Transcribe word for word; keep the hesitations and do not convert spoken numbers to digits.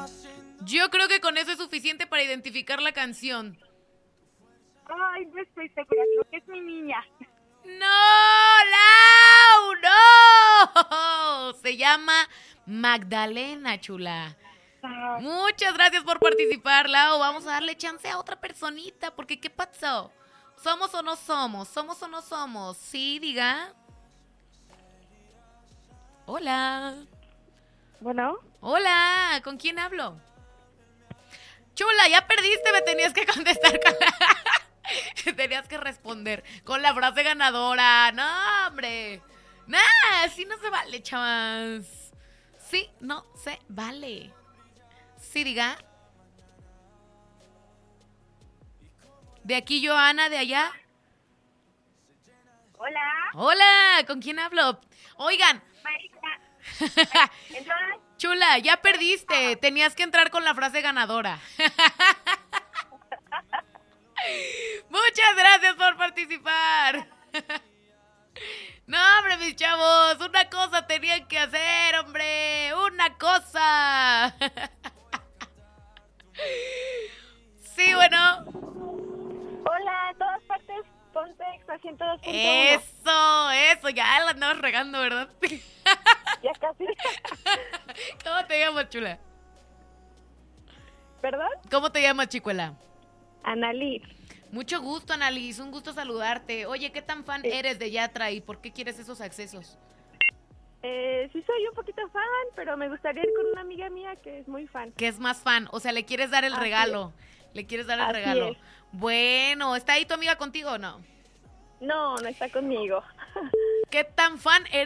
Yo creo que con eso es suficiente para identificar la canción. Ay, no estoy segura, creo que es mi niña. ¡No, Lau! ¡No! Se llama Magdalena, chula. Ah, Muchas gracias por participar, Lau. Vamos a darle chance a otra personita, porque ¿qué pasó? ¿Somos o no somos? ¿Somos o no somos? Sí, diga. Hola. bueno, Hola, ¿con quién hablo? Chula, ya perdiste, me tenías que contestar con la... tenías que responder con la frase ganadora. No, hombre. Nah, así no se vale, chavas. Sí, no se vale. Sí, diga. De aquí Joana, de allá. hola, Hola, ¿con quién hablo? Oigan. Marisa. Entonces, Chula, ya perdiste. Tenías que entrar con la frase ganadora. Muchas gracias por participar. No, hombre, mis chavos, una cosa tenían que hacer, hombre. Una cosa. Sí, bueno. hola, todas partes, Pontex a ciento dos punto uno. Eso, eso, ya la andabas regando, ¿verdad? Ya casi. ¿Cómo te llamas, chula? ¿Perdón? ¿Cómo te llamas, chicuela? Annalise. Mucho gusto, Annalise, un gusto saludarte. Oye, ¿qué tan fan Sí. eres de Yatra y por qué quieres esos accesos? Eh, sí soy un poquito fan, pero me gustaría ir con una amiga mía que es muy fan. ¿Qué es más fan? O sea, le quieres dar el Así regalo. Le quieres dar el Así regalo. es. Bueno, ¿está ahí tu amiga contigo o no? No, no está conmigo. ¿Qué tan fan eres?